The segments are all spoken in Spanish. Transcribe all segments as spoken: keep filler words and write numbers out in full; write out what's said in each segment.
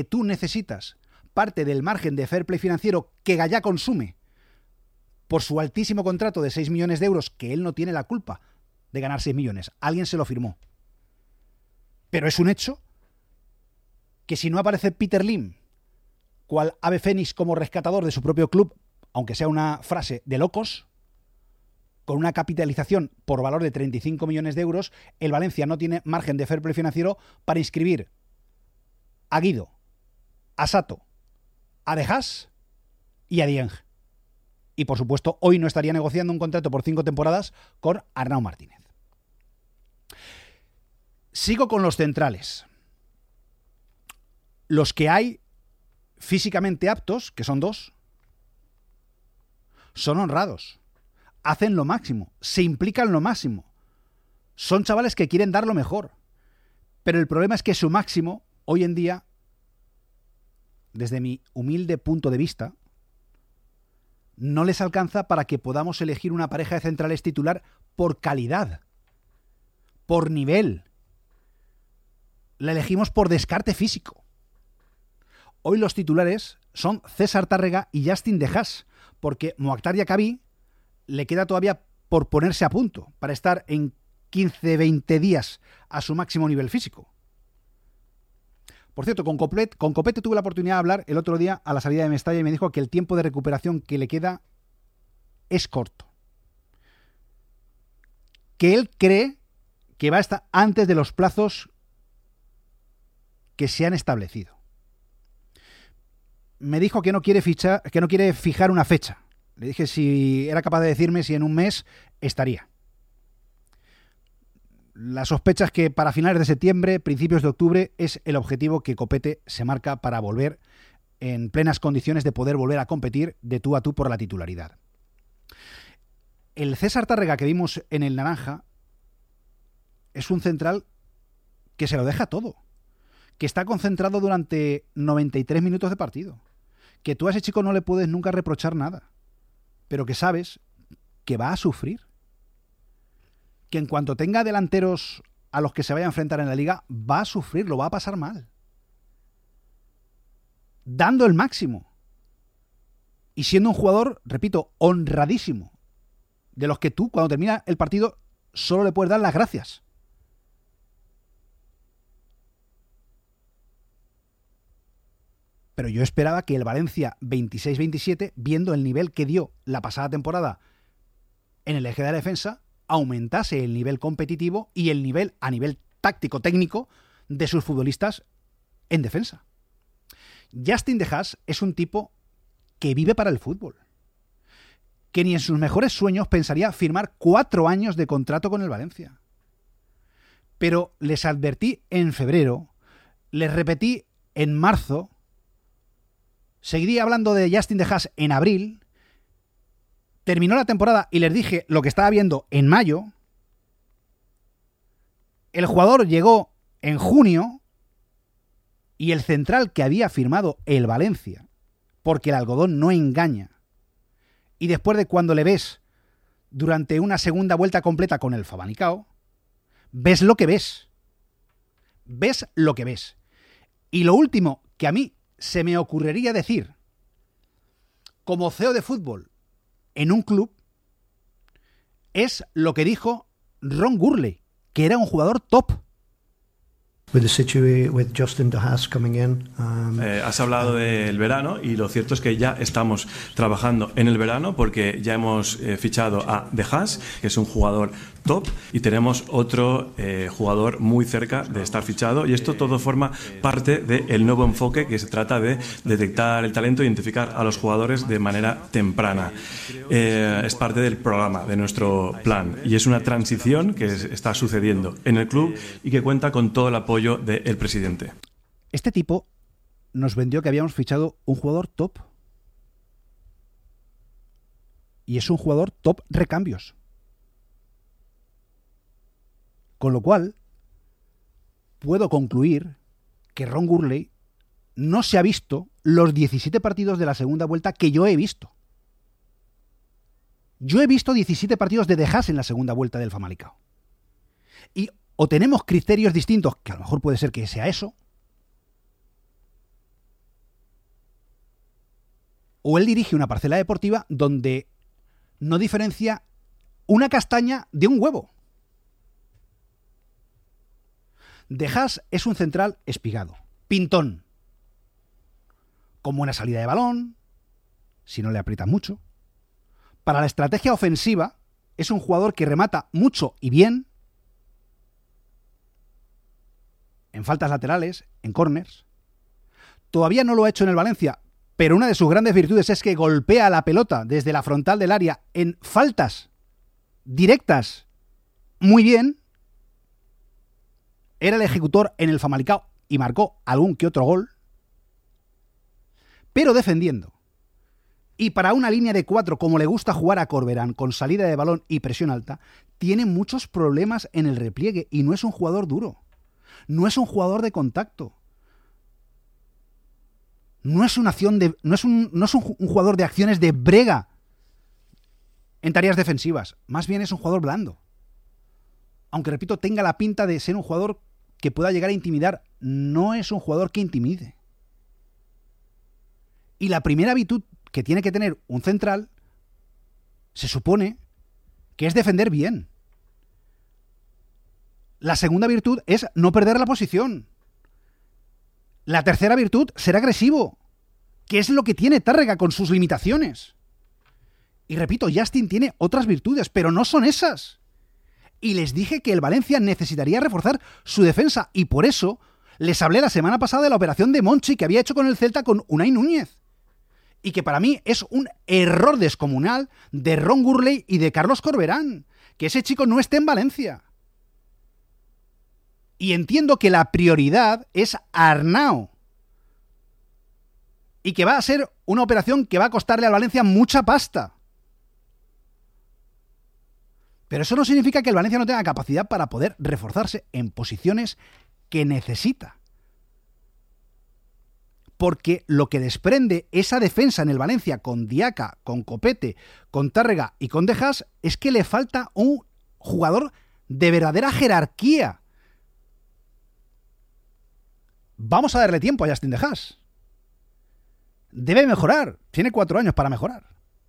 tú necesitas parte del margen de fair play financiero que Gallá consume por su altísimo contrato de seis millones de euros, que él no tiene la culpa de ganar seis millones. Alguien se lo firmó. Pero es un hecho que si no aparece Peter Lim, cual ave fénix como rescatador de su propio club, aunque sea una frase de locos, con una capitalización por valor de treinta y cinco millones de euros, el Valencia no tiene margen de fair play financiero para inscribir a Guido, a Sato, a De Haas y a Dieng. Y por supuesto, hoy no estaría negociando un contrato por cinco temporadas con Arnau Martínez. Sigo con los centrales. Los que hay físicamente aptos, que son dos, son honrados. Hacen lo máximo, se implican lo máximo. Son chavales que quieren dar lo mejor. Pero el problema es que su máximo, hoy en día, desde mi humilde punto de vista, no les alcanza para que podamos elegir una pareja de centrales titular por calidad, por nivel. La elegimos por descarte físico. Hoy los titulares son César Tárrega y Justin De Haas, porque Mokhtar Diakhaby le queda todavía por ponerse a punto para estar en quince a veinte días a su máximo nivel físico. Por cierto, con Copete, con Copete tuve la oportunidad de hablar el otro día a la salida de Mestalla y me dijo que el tiempo de recuperación que le queda es corto. Que él cree que va a estar antes de los plazos que se han establecido. Me dijo que no quiere fichar, que no quiere fijar una fecha. Le dije si era capaz de decirme si en un mes estaría. La sospecha es que para finales de septiembre, principios de octubre, es el objetivo que Copete se marca para volver en plenas condiciones de poder volver a competir de tú a tú por la titularidad. El César Tárrega que vimos en el naranja es un central que se lo deja todo, que está concentrado durante noventa y tres minutos de partido, que tú a ese chico no le puedes nunca reprochar nada, pero que sabes que va a sufrir, que en cuanto tenga delanteros a los que se vaya a enfrentar en la liga, va a sufrir, lo va a pasar mal, dando el máximo y siendo un jugador, repito, honradísimo, de los que tú cuando termina el partido solo le puedes dar las gracias. Pero yo esperaba que el Valencia veintiséis veintisiete, viendo el nivel que dio la pasada temporada en el eje de la defensa, aumentase el nivel competitivo y el nivel a nivel táctico-técnico de sus futbolistas en defensa. Justin De Haas es un tipo que vive para el fútbol, que ni en sus mejores sueños pensaría firmar cuatro años de contrato con el Valencia. Pero les advertí en febrero, les repetí en marzo, seguiría hablando de Justin De Haas en abril, terminó la temporada y les dije lo que estaba viendo en mayo. El jugador llegó en junio y el central que había firmado el Valencia, porque el algodón no engaña, y después de cuando le ves durante una segunda vuelta completa con el Famalicão, ves lo que ves. Ves lo que ves. Y lo último que a mí se me ocurriría decir como C E O de fútbol en un club es lo que dijo Ron Gurley, que era un jugador top. With the situation with Justin De Haas coming in, um, eh, has hablado del verano y lo cierto es que ya estamos trabajando en el verano porque ya hemos eh, fichado a De Haas, que es un jugador top, y tenemos otro eh, jugador muy cerca de estar fichado, y esto todo forma parte del nuevo enfoque que se trata de detectar el talento e identificar a los jugadores de manera temprana. Eh, es parte del programa, de nuestro plan, y es una transición que es, está sucediendo en el club y que cuenta con todo el apoyo del presidente. Este tipo nos vendió que habíamos fichado un jugador top. Y es un jugador top recambios. Con lo cual, puedo concluir que Ron Gurley no se ha visto los diecisiete partidos de la segunda vuelta que yo he visto. Yo he visto diecisiete partidos de De Haas en la segunda vuelta del Famalicão. Y o tenemos criterios distintos, que a lo mejor puede ser que sea eso, o él dirige una parcela deportiva donde no diferencia una castaña de un huevo. De Haas es un central espigado, pintón, con buena salida de balón, si no le aprietan mucho. Para la estrategia ofensiva, es un jugador que remata mucho y bien, en faltas laterales, en córners. Todavía no lo ha hecho en el Valencia, pero una de sus grandes virtudes es que golpea la pelota desde la frontal del área en faltas directas muy bien. Era el ejecutor en el Famalicão y marcó algún que otro gol, pero defendiendo. Y para una línea de cuatro, como le gusta jugar a Corberán, con salida de balón y presión alta, tiene muchos problemas en el repliegue y no es un jugador duro. No es un jugador de contacto. No es una acción de, no es un, no es un, un jugador de acciones de brega en tareas defensivas. Más bien es un jugador blando. Aunque, repito, tenga la pinta de ser un jugador que pueda llegar a intimidar, no es un jugador que intimide. Y la primera virtud que tiene que tener un central se supone que es defender bien. La segunda virtud es no perder la posición. La tercera virtud, ser agresivo, que es lo que tiene Tárrega con sus limitaciones. Y repito, Justin tiene otras virtudes, pero no son esas. Y les dije que el Valencia necesitaría reforzar su defensa, y por eso les hablé la semana pasada de la operación de Monchi que había hecho con el Celta con Unai Núñez. Y que para mí es un error descomunal de Ron Gurley y de Carlos Corberán, que ese chico no esté en Valencia. Y entiendo que la prioridad es Arnau. Y que va a ser una operación que va a costarle al Valencia mucha pasta. Pero eso no significa que el Valencia no tenga capacidad para poder reforzarse en posiciones que necesita. Porque lo que desprende esa defensa en el Valencia con Diaca, con Copete, con Tárrega y con De Haas es que le falta un jugador de verdadera jerarquía. Vamos a darle tiempo a Justin De Haas. Debe mejorar. Tiene cuatro años para mejorar.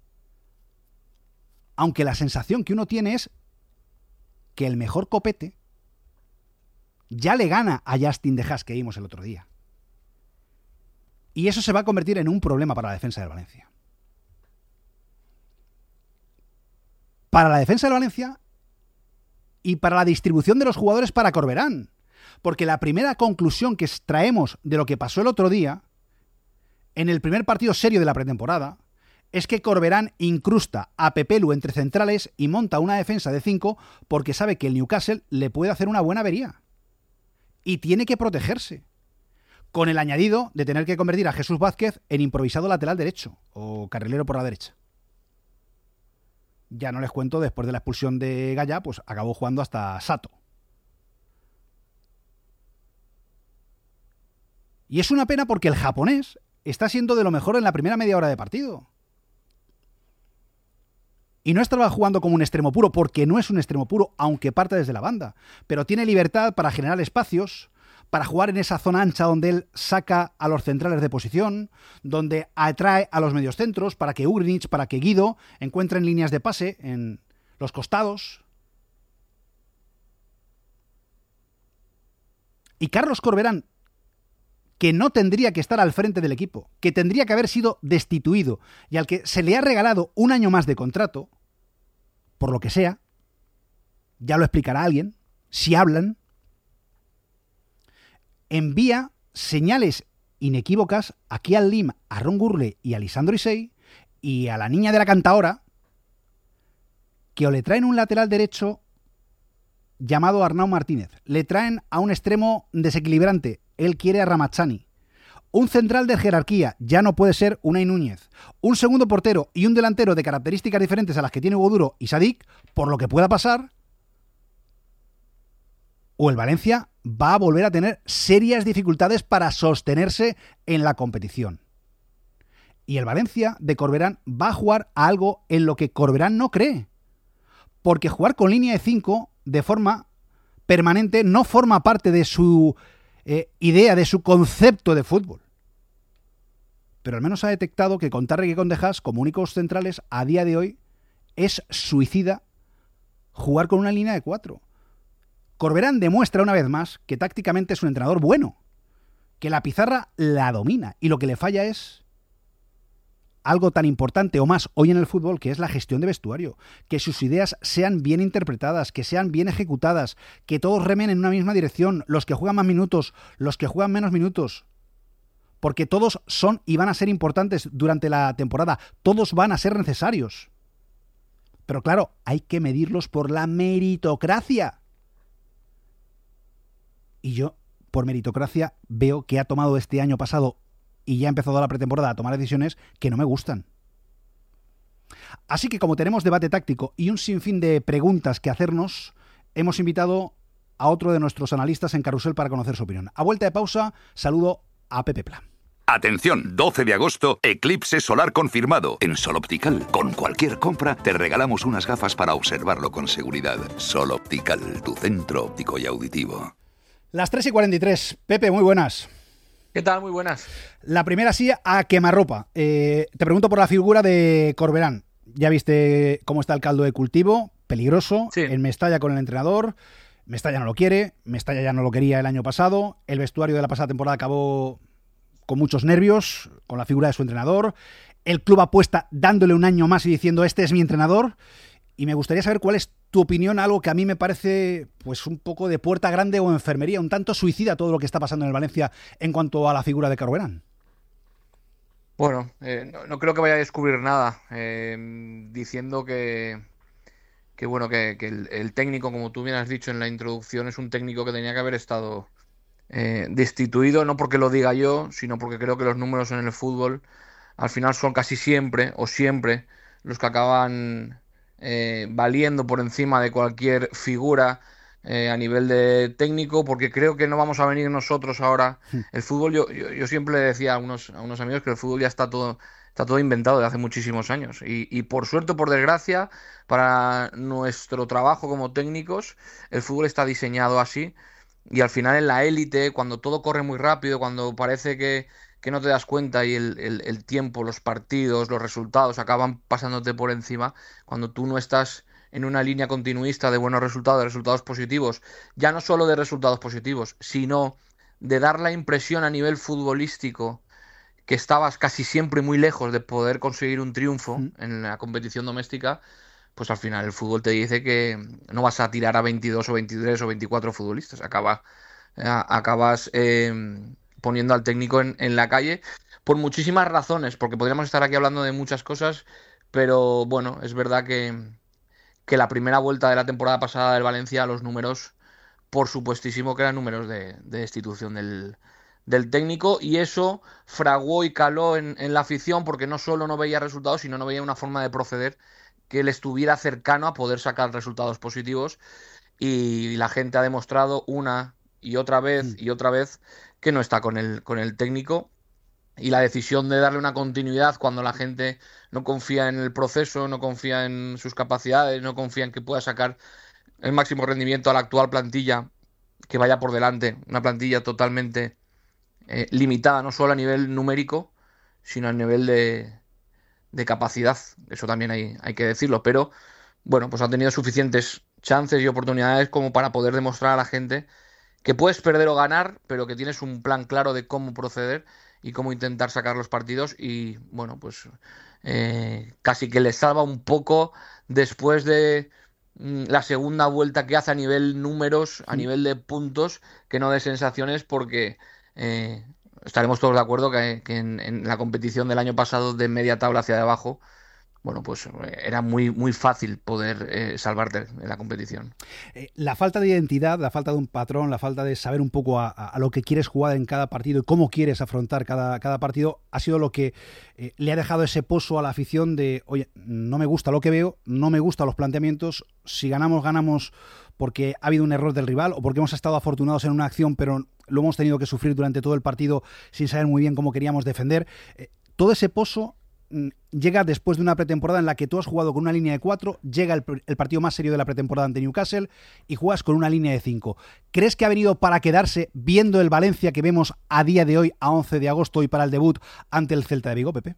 Aunque la sensación que uno tiene es que el mejor Copete ya le gana a Justin De Haas que vimos el otro día. Y eso se va a convertir en un problema para la defensa del Valencia. Para la defensa del Valencia y para la distribución de los jugadores para Corberán. Porque la primera conclusión que extraemos de lo que pasó el otro día, en el primer partido serio de la pretemporada, es que Corberán incrusta a Pepelu entre centrales y monta una defensa de cinco porque sabe que el Newcastle le puede hacer una buena avería. Y tiene que protegerse. Con el añadido de tener que convertir a Jesús Vázquez en improvisado lateral derecho o carrilero por la derecha. Ya no les cuento, después de la expulsión de Gaya, pues acabó jugando hasta Sato. Y es una pena porque el japonés está siendo de lo mejor en la primera media hora de partido. Y no estaba jugando como un extremo puro, porque no es un extremo puro, aunque parte desde la banda. Pero tiene libertad para generar espacios, para jugar en esa zona ancha donde él saca a los centrales de posición, donde atrae a los mediocentros, para que Ugrinic, para que Guido encuentren líneas de pase en los costados. Y Carlos Corberán, que no tendría que estar al frente del equipo, que tendría que haber sido destituido y al que se le ha regalado un año más de contrato, por lo que sea, ya lo explicará alguien, si hablan, envía señales inequívocas aquí al Lim, a Ron Gurley y a Lisandro Isei y a la niña de la cantaora, que o le traen un lateral derecho llamado Arnau Martínez, le traen a un extremo desequilibrante, él quiere a Ramazani, un central de jerarquía, ya no puede ser Unai Núñez, un segundo portero y un delantero de características diferentes a las que tiene Hugo Duro y Sadik, por lo que pueda pasar, o el Valencia va a volver a tener serias dificultades para sostenerse en la competición. Y el Valencia de Corberán va a jugar a algo en lo que Corberán no cree, porque jugar con línea de cinco de forma permanente no forma parte de su eh, idea, de su concepto de fútbol. pero al menos ha detectado que con Tarek y con De Haas, como únicos centrales, a día de hoy es suicida jugar con una línea de cuatro. Corberán demuestra una vez más que tácticamente es un entrenador bueno, que la pizarra la domina y lo que le falla es algo tan importante o más hoy en el fútbol, que es la gestión de vestuario, que sus ideas sean bien interpretadas, que sean bien ejecutadas, que todos remen en una misma dirección, los que juegan más minutos, los que juegan menos minutos, porque todos son y van a ser importantes durante la temporada, todos van a ser necesarios. Pero claro, hay que medirlos por la meritocracia. Y yo, por meritocracia, veo que ha tomado este año pasado y ya ha empezado la pretemporada a tomar decisiones que no me gustan. Así que como tenemos debate táctico y un sinfín de preguntas que hacernos, hemos invitado a otro de nuestros analistas en Carrusel para conocer su opinión. A vuelta de pausa, saludo a Pepe Pla. Atención, doce de agosto, eclipse solar confirmado. En Sol Optical, con cualquier compra, te regalamos unas gafas para observarlo con seguridad. Sol Optical, tu centro óptico y auditivo. Las tres y cuarenta y tres. Pepe, muy buenas. ¿Qué tal? Muy buenas. La primera sí, a quemarropa. Eh, te pregunto por la figura de Corberán. Ya viste cómo está el caldo de cultivo, peligroso, sí. En Mestalla con el entrenador. Mestalla no lo quiere, Mestalla ya no lo quería el año pasado. El vestuario de la pasada temporada acabó con muchos nervios, con la figura de su entrenador. El club apuesta dándole un año más y diciendo, este es mi entrenador. Y me gustaría saber cuál es tu opinión, algo que a mí me parece pues un poco de puerta grande o enfermería, un tanto suicida todo lo que está pasando en el Valencia en cuanto a la figura de Corberán. Bueno, eh, no, no creo que vaya a descubrir nada eh, diciendo que, que bueno que, que el, el técnico, como tú bien has dicho en la introducción, es un técnico que tenía que haber estado eh, destituido, no porque lo diga yo, sino porque creo que los números en el fútbol al final son casi siempre o siempre los que acaban Eh, valiendo por encima de cualquier figura eh, a nivel de técnico, porque creo que no vamos a venir nosotros ahora. El fútbol, yo, yo, yo siempre decía a unos, a unos amigos que el fútbol ya está todo, está todo inventado de hace muchísimos años. Y, y por suerte o por desgracia, para nuestro trabajo como técnicos, el fútbol está diseñado así. Y al final en la élite, cuando todo corre muy rápido, cuando parece que que no te das cuenta y el, el, el tiempo, los partidos, los resultados acaban pasándote por encima, cuando tú no estás en una línea continuista de buenos resultados, de resultados positivos, ya no solo de resultados positivos, sino de dar la impresión a nivel futbolístico que estabas casi siempre muy lejos de poder conseguir un triunfo mm. en la competición doméstica, pues al final el fútbol te dice que no vas a tirar a veintidós o veintitrés o veinticuatro futbolistas, acaba, acabas... Eh, poniendo al técnico en, en la calle por muchísimas razones, porque podríamos estar aquí hablando de muchas cosas, pero bueno, es verdad que, que la primera vuelta de la temporada pasada del Valencia, los números, por supuestísimo que eran números de, de destitución del, del técnico, y eso fraguó y caló en, en la afición, porque no solo no veía resultados, sino no veía una forma de proceder que le estuviera cercano a poder sacar resultados positivos, y la gente ha demostrado una y otra vez y otra vez que no está con el, con el técnico, y la decisión de darle una continuidad cuando la gente no confía en el proceso, no confía en sus capacidades, no confía en que pueda sacar el máximo rendimiento a la actual plantilla que vaya por delante, una plantilla totalmente eh, limitada, no solo a nivel numérico, sino a nivel de, de capacidad, eso también hay, hay que decirlo, pero bueno, pues han tenido suficientes chances y oportunidades como para poder demostrar a la gente que puedes perder o ganar, pero que tienes un plan claro de cómo proceder y cómo intentar sacar los partidos, y bueno, pues eh, casi que les salva un poco después de mm, la segunda vuelta que hace a nivel números, a nivel de puntos, que no de sensaciones, porque eh, estaremos todos de acuerdo que, que en, en la competición del año pasado de media tabla hacia abajo, bueno, pues era muy muy fácil poder eh, salvarte en la competición. Eh, la falta de identidad, la falta de un patrón, la falta de saber un poco a, a lo que quieres jugar en cada partido y cómo quieres afrontar cada, cada partido, ha sido lo que eh, le ha dejado ese pozo a la afición de, oye, no me gusta lo que veo, no me gustan los planteamientos, si ganamos, ganamos porque ha habido un error del rival o porque hemos estado afortunados en una acción, pero lo hemos tenido que sufrir durante todo el partido sin saber muy bien cómo queríamos defender. Eh, todo ese pozo llega después de una pretemporada en la que tú has jugado con una línea de cuatro, llega el, el partido más serio de la pretemporada ante Newcastle y juegas con una línea de cinco. ¿Crees que ha venido para quedarse viendo el Valencia que vemos a día de hoy, a once de agosto, y para el debut ante el Celta de Vigo, Pepe?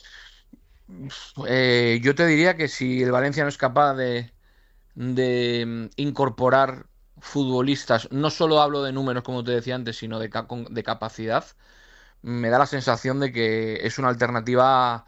Eh, yo te diría que si el Valencia no es capaz de, de incorporar futbolistas, no solo hablo de números como te decía antes, sino de, de capacidad, me da la sensación de que es una alternativa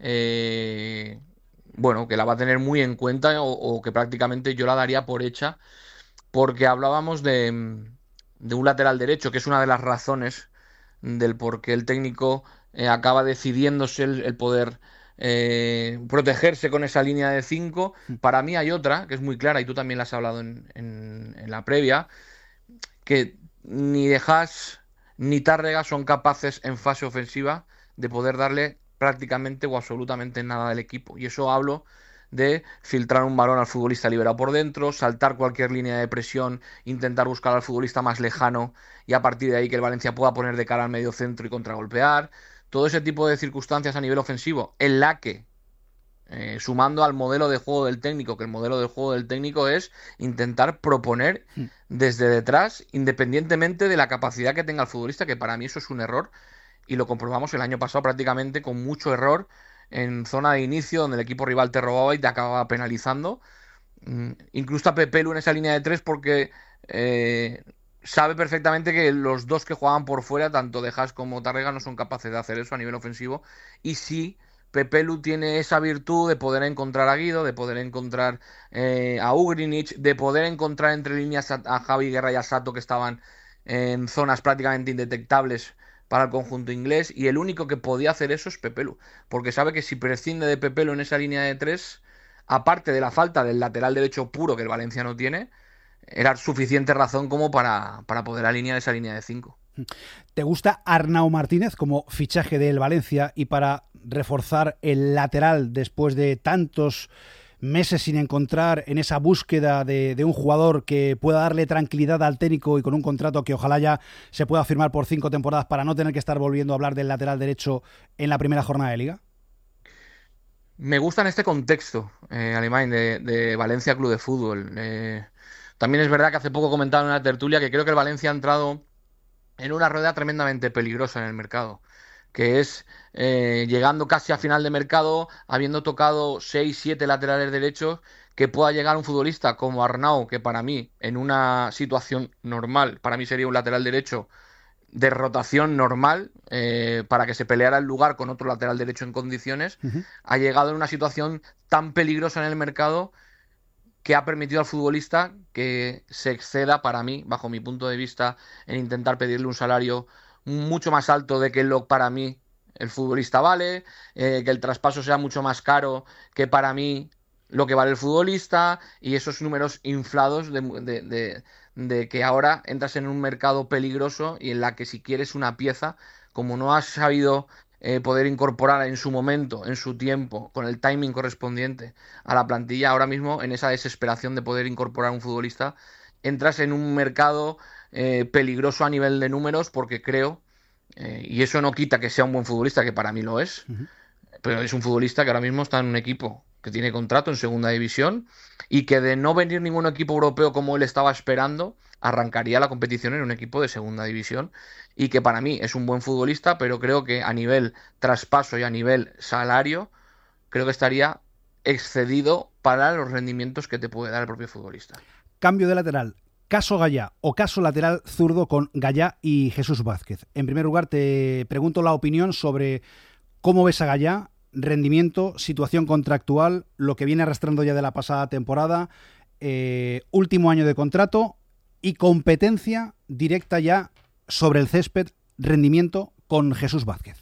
eh, bueno, que la va a tener muy en cuenta, o, o que prácticamente yo la daría por hecha, porque hablábamos de, de un lateral derecho, que es una de las razones del por qué el técnico eh, acaba decidiéndose el, el poder eh, protegerse con esa línea de cinco. Para mí hay otra, que es muy clara, y tú también la has hablado en, en, en la previa, que ni De Haas ni Tárrega son capaces en fase ofensiva de poder darle prácticamente o absolutamente nada del equipo. Y eso hablo de filtrar un balón al futbolista liberado por dentro, saltar cualquier línea de presión, intentar buscar al futbolista más lejano y a partir de ahí que el Valencia pueda poner de cara al medio centro y contragolpear. Todo ese tipo de circunstancias a nivel ofensivo en la que, Eh, sumando al modelo de juego del técnico, que el modelo de juego del técnico es intentar proponer desde detrás, independientemente de la capacidad que tenga el futbolista, que para mí eso es un error, y lo comprobamos el año pasado prácticamente con mucho error en zona de inicio, donde el equipo rival te robaba y te acababa penalizando. Mm, incluso a Pepelu en esa línea de tres, porque eh, sabe perfectamente que los dos que jugaban por fuera, tanto De Haas como Tárrega, no son capaces de hacer eso a nivel ofensivo, y sí Pepelu tiene esa virtud de poder encontrar a Guido, de poder encontrar eh, a Ugrinic, de poder encontrar entre líneas a, a Javi Guerra y a Sato, que estaban en zonas prácticamente indetectables para el conjunto inglés, y el único que podía hacer eso es Pepelu, porque sabe que si prescinde de Pepelu en esa línea de tres, aparte de la falta del lateral derecho puro que el Valencia no tiene, era suficiente razón como para, para poder alinear esa línea de cinco. ¿Te gusta Arnau Martínez como fichaje del Valencia y para reforzar el lateral después de tantos meses sin encontrar en esa búsqueda de, de un jugador que pueda darle tranquilidad al técnico y con un contrato que ojalá ya se pueda firmar por cinco temporadas para no tener que estar volviendo a hablar del lateral derecho en la primera jornada de Liga? Me gusta en este contexto, eh, Alemán, de, de Valencia Club de Fútbol. Eh, también es verdad que hace poco comentaba en una tertulia que creo que el Valencia ha entrado en una rueda tremendamente peligrosa en el mercado, que es eh, llegando casi a final de mercado, habiendo tocado seis siete laterales derechos, que pueda llegar un futbolista como Arnau, que para mí, en una situación normal, para mí sería un lateral derecho de rotación normal, eh, para que se peleara el lugar con otro lateral derecho en condiciones, uh-huh. Ha llegado en una situación tan peligrosa en el mercado que ha permitido al futbolista que se exceda, para mí, bajo mi punto de vista, en intentar pedirle un salario mucho más alto de que lo para mí el futbolista vale, eh, que el traspaso sea mucho más caro que para mí lo que vale el futbolista, y esos números inflados de, de, de, de que ahora entras en un mercado peligroso y en la que si quieres una pieza, como no has sabido eh, poder incorporar en su momento, en su tiempo, con el timing correspondiente a la plantilla, ahora mismo en esa desesperación de poder incorporar un futbolista, entras en un mercado eh, peligroso a nivel de números, porque creo, eh, y eso no quita que sea un buen futbolista, que para mí lo es, uh-huh. Pero es un futbolista que ahora mismo está en un equipo que tiene contrato en segunda división y que de no venir ningún equipo europeo como él estaba esperando, arrancaría la competición en un equipo de segunda división, y que para mí es un buen futbolista, pero creo que a nivel traspaso y a nivel salario, creo que estaría excedido para los rendimientos que te puede dar el propio futbolista. Cambio de lateral. Caso Gallá o caso lateral zurdo con Gallá y Jesús Vázquez. En primer lugar, te pregunto la opinión sobre cómo ves a Gallá, rendimiento, situación contractual, lo que viene arrastrando ya de la pasada temporada, eh, último año de contrato y competencia directa ya sobre el césped, rendimiento con Jesús Vázquez.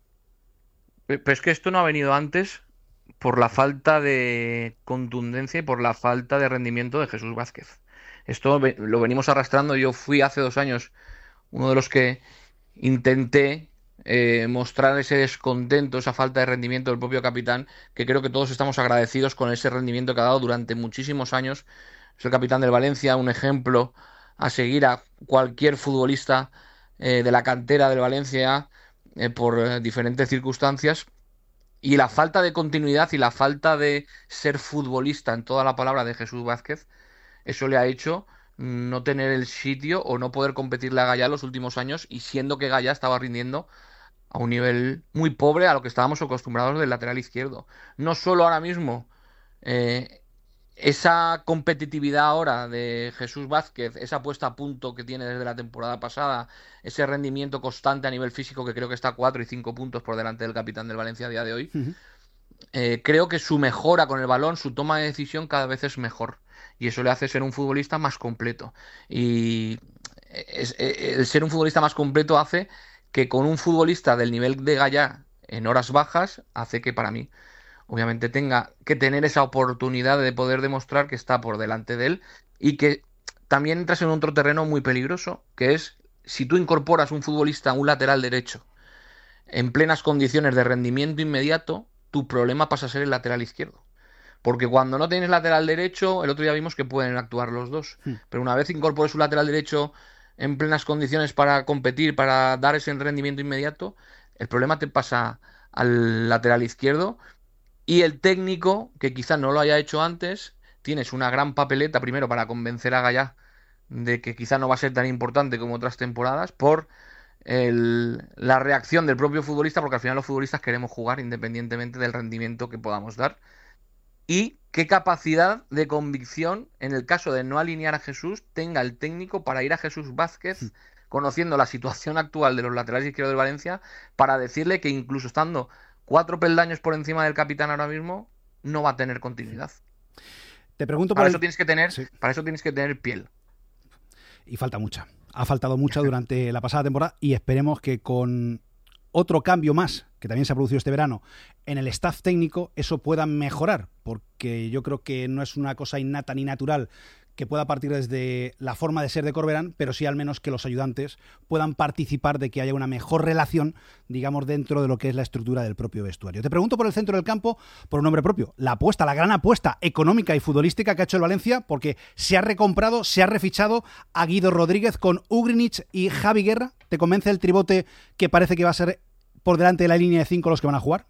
Pero es que esto no ha venido antes por la falta de contundencia y por la falta de rendimiento de Jesús Vázquez. Esto lo venimos arrastrando. Yo fui hace dos años uno de los que intenté eh, mostrar ese descontento, esa falta de rendimiento del propio capitán, que creo que todos estamos agradecidos con ese rendimiento que ha dado durante muchísimos años. Es el capitán del Valencia, un ejemplo a seguir a cualquier futbolista eh, de la cantera del Valencia eh, por eh, diferentes circunstancias, y la falta de continuidad y la falta de ser futbolista en toda la palabra de Jesús Vázquez, eso le ha hecho no tener el sitio o no poder competirle a Gaya los últimos años, y siendo que Gaya estaba rindiendo a un nivel muy pobre a lo que estábamos acostumbrados del lateral izquierdo. No solo ahora mismo eh, esa competitividad ahora de Jesús Vázquez, esa puesta a punto que tiene desde la temporada pasada, ese rendimiento constante a nivel físico que creo que está a cuatro y cinco puntos por delante del capitán del Valencia a día de hoy, uh-huh. eh, creo que su mejora con el balón, su toma de decisión cada vez es mejor, y eso le hace ser un futbolista más completo, y es, es, el ser un futbolista más completo hace que con un futbolista del nivel de Gaya en horas bajas, hace que para mí obviamente tenga que tener esa oportunidad de poder demostrar que está por delante de él, y que también entras en otro terreno muy peligroso, que es si tú incorporas un futbolista, un lateral derecho, en plenas condiciones de rendimiento inmediato, tu problema pasa a ser el lateral izquierdo. Porque cuando no tienes lateral derecho, el otro día vimos que pueden actuar los dos, sí. Pero una vez incorpores un lateral derecho en plenas condiciones para competir, para dar ese rendimiento inmediato, el problema te pasa al lateral izquierdo. Y el técnico, que quizás no lo haya hecho antes, tienes una gran papeleta primero para convencer a Gaya de que quizás no va a ser tan importante como otras temporadas, por el, la reacción del propio futbolista, porque al final los futbolistas queremos jugar independientemente del rendimiento que podamos dar. Y qué capacidad de convicción, en el caso de no alinear a Jesús, tenga el técnico para ir a Jesús Vázquez, sí. conociendo la situación actual de los laterales izquierdos del Valencia, para decirle que incluso estando cuatro peldaños por encima del capitán ahora mismo, no va a tener continuidad. Te pregunto para por eso el... tienes que tener, sí. para eso tienes que tener piel. Y falta mucha. Ha faltado mucha durante la pasada temporada, y esperemos que con otro cambio más, que también se ha producido este verano, en el staff técnico, eso pueda mejorar, porque yo creo que no es una cosa innata ni natural que pueda partir desde la forma de ser de Corberán, pero sí al menos que los ayudantes puedan participar de que haya una mejor relación, digamos, dentro de lo que es la estructura del propio vestuario. Te pregunto por el centro del campo, por un nombre propio, la apuesta, la gran apuesta económica y futbolística que ha hecho el Valencia, porque se ha recomprado, se ha refichado a Guido Rodríguez con Ugrinic y Javi Guerra. ¿Te convence el tribote que parece que va a ser por delante de la línea de cinco los que van a jugar?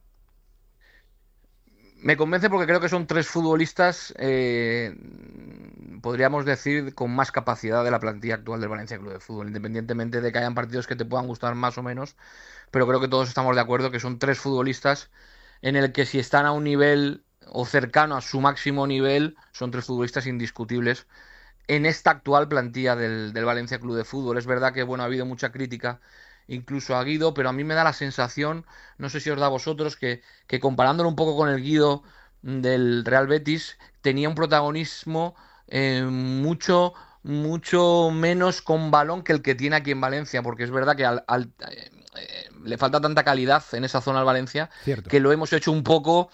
Me convence porque creo que son tres futbolistas, eh, podríamos decir, con más capacidad de la plantilla actual del Valencia Club de Fútbol, independientemente de que hayan partidos que te puedan gustar más o menos, pero creo que todos estamos de acuerdo que son tres futbolistas en el que si están a un nivel o cercano a su máximo nivel, son tres futbolistas indiscutibles en esta actual plantilla del, del Valencia Club de Fútbol. Es verdad que bueno, ha habido mucha crítica incluso a Guido, pero a mí me da la sensación, no sé si os da a vosotros, que, que comparándolo un poco con el Guido del Real Betis, tenía un protagonismo eh, mucho, mucho menos con balón que el que tiene aquí en Valencia, porque es verdad que al, al, eh, eh, le falta tanta calidad en esa zona al Valencia, Cierto. que lo hemos hecho un poco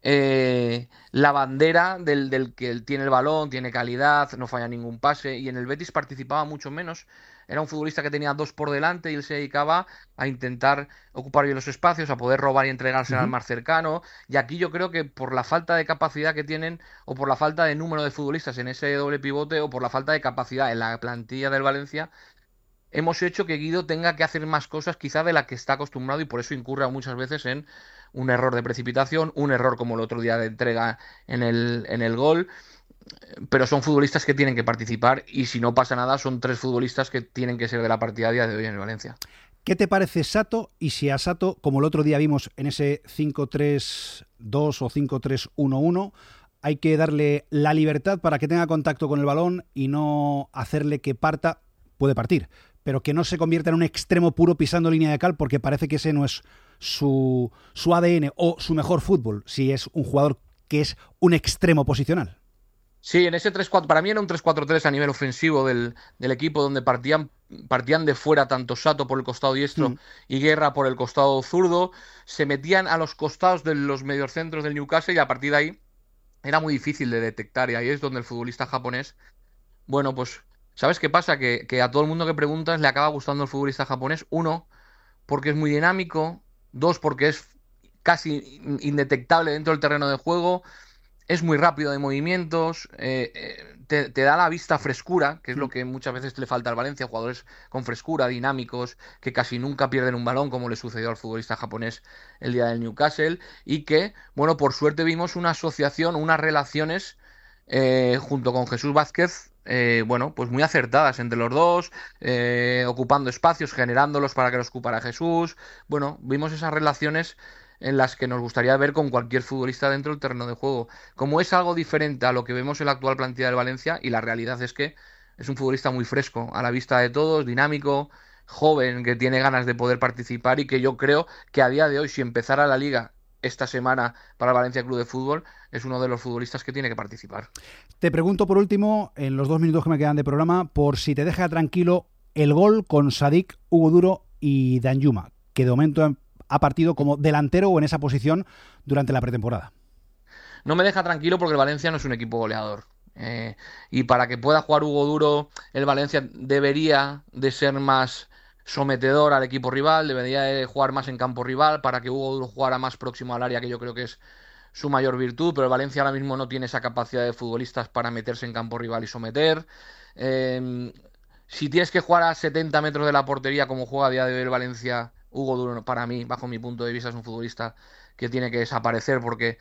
eh, la bandera del, del que él tiene el balón, tiene calidad, no falla ningún pase, y en el Betis participaba mucho menos. Era un futbolista que tenía dos por delante y él se dedicaba a intentar ocupar bien los espacios, a poder robar y entregarse uh-huh. al más cercano. Y aquí yo creo que por la falta de capacidad que tienen, o por la falta de número de futbolistas en ese doble pivote, o por la falta de capacidad en la plantilla del Valencia, hemos hecho que Guido tenga que hacer más cosas quizá de la que está acostumbrado, y por eso incurre muchas veces en un error de precipitación, un error como el otro día de entrega en el, en el gol. Pero son futbolistas que tienen que participar, y si no pasa nada son tres futbolistas que tienen que ser de la partida a día de hoy en el Valencia. ¿Qué te parece Sato? Y si a Sato, como el otro día vimos en ese cinco tres dos o cinco tres uno uno, hay que darle la libertad para que tenga contacto con el balón y no hacerle que parta, puede partir, pero que no se convierta en un extremo puro pisando línea de cal, porque parece que ese no es su, su A D N o su mejor fútbol, si es un jugador que es un extremo posicional? Sí, en ese tres cuatro, para mí era un tres cuatro tres a nivel ofensivo del, del equipo, donde partían, partían de fuera tanto Sato por el costado diestro mm. y Guerra por el costado zurdo, se metían a los costados de los mediocentros del Newcastle, y a partir de ahí era muy difícil de detectar, y ahí es donde el futbolista japonés, bueno, pues, ¿sabes qué pasa? Que, que a todo el mundo que preguntas le acaba gustando el futbolista japonés, uno, porque es muy dinámico, dos, porque es casi indetectable dentro del terreno de juego, es muy rápido de movimientos, eh, eh, te, te da a la vista frescura, que es lo que muchas veces le falta al Valencia, jugadores con frescura, dinámicos, que casi nunca pierden un balón, como le sucedió al futbolista japonés el día del Newcastle, y que, bueno, por suerte vimos una asociación, unas relaciones eh, junto con Jesús Vázquez, eh, bueno, pues muy acertadas entre los dos, eh, ocupando espacios, generándolos para que los ocupara Jesús. Bueno, vimos esas relaciones en las que nos gustaría ver con cualquier futbolista dentro del terreno de juego. Como es algo diferente a lo que vemos en la actual plantilla del Valencia, y la realidad es que es un futbolista muy fresco, a la vista de todos, dinámico, joven, que tiene ganas de poder participar, y que yo creo que a día de hoy, si empezara la Liga esta semana para el Valencia Club de Fútbol, es uno de los futbolistas que tiene que participar. Te pregunto por último, en los dos minutos que me quedan de programa, por si te deja tranquilo el gol con Sadik, Hugo Duro y Danjuma, que de momento ha partido como delantero o en esa posición durante la pretemporada. No me deja tranquilo porque el Valencia no es un equipo goleador. Eh, y para que pueda jugar Hugo Duro, el Valencia debería de ser más sometedor al equipo rival, debería de jugar más en campo rival para que Hugo Duro jugara más próximo al área, que yo creo que es su mayor virtud, pero el Valencia ahora mismo no tiene esa capacidad de futbolistas para meterse en campo rival y someter. Eh, si tienes que jugar a setenta metros de la portería como juega a día de hoy el Valencia, Hugo Duro, para mí, bajo mi punto de vista, es un futbolista que tiene que desaparecer porque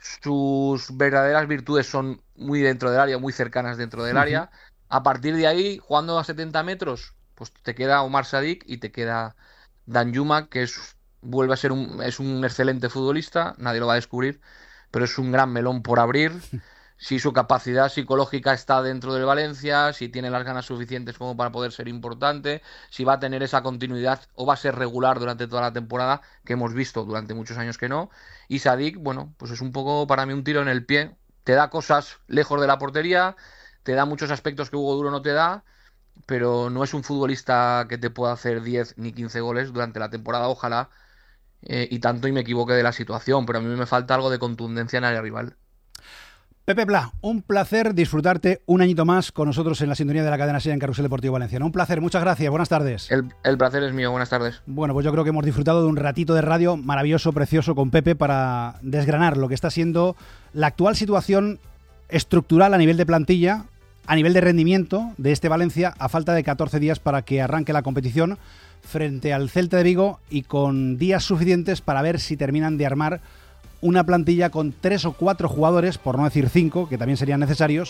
sus verdaderas virtudes son muy dentro del área, muy cercanas dentro del uh-huh. área. A partir de ahí, jugando a setenta metros, pues te queda Omar Sadik y te queda Danjuma, que es, vuelve a ser un, es un excelente futbolista, nadie lo va a descubrir, pero es un gran melón por abrir. Si su capacidad psicológica está dentro del Valencia, si tiene las ganas suficientes como para poder ser importante, si va a tener esa continuidad o va a ser regular durante toda la temporada, que hemos visto durante muchos años que no. Y Sadik, bueno, pues es un poco para mí un tiro en el pie. Te da cosas lejos de la portería, te da muchos aspectos que Hugo Duro no te da, pero no es un futbolista que te pueda hacer diez ni quince goles durante la temporada, ojalá, eh, y tanto y me equivoque de la situación, pero a mí me falta algo de contundencia en área rival. Pepe Pla, un placer disfrutarte un añito más con nosotros en la sintonía de la cadena SER en Carrusel Deportivo Valenciano. Un placer, muchas gracias, buenas tardes. El, el placer es mío, buenas tardes. Bueno, pues yo creo que hemos disfrutado de un ratito de radio maravilloso, precioso con Pepe para desgranar lo que está siendo la actual situación estructural a nivel de plantilla, a nivel de rendimiento de este Valencia, a falta de catorce días para que arranque la competición frente al Celta de Vigo y con días suficientes para ver si terminan de armar una plantilla con tres o cuatro jugadores, por no decir cinco, que también serían necesarios,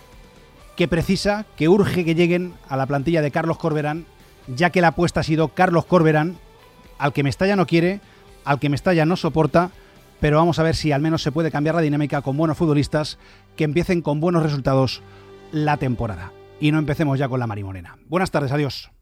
que precisa, que urge que lleguen a la plantilla de Carlos Corberán, ya que la apuesta ha sido Carlos Corberán, al que Mestalla no quiere, al que Mestalla no soporta, pero vamos a ver si al menos se puede cambiar la dinámica con buenos futbolistas que empiecen con buenos resultados la temporada. Y no empecemos ya con la marimorena. Buenas tardes, adiós.